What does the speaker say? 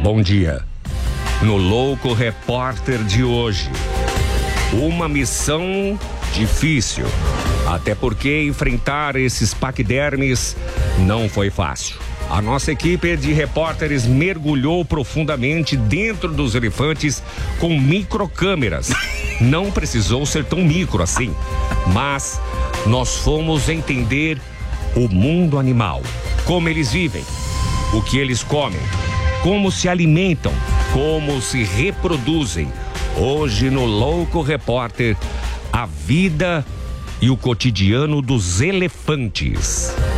Bom dia. No Louco Repórter de hoje, uma missão difícil, até porque enfrentar esses paquidermes não foi fácil. A nossa equipe de repórteres mergulhou profundamente dentro dos elefantes com microcâmeras. Não precisou ser tão micro assim, mas nós fomos entender o mundo animal, como eles vivem, o que eles comem, como se alimentam, como se reproduzem. Hoje no Louco Repórter, a vida e o cotidiano dos elefantes.